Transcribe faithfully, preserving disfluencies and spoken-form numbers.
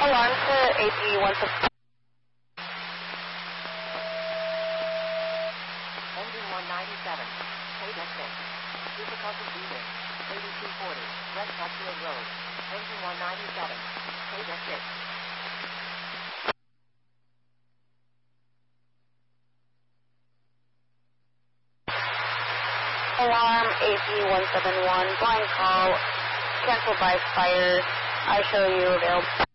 Alarm to A P one six. Engine one ninety-seven. State exit. Difficulty breathing. eighty-two forty. West Hatfield Road. Engine one ninety-seven. State exit. Alarm A P one seven one. Blind call. Cancelled by fire. I show you available.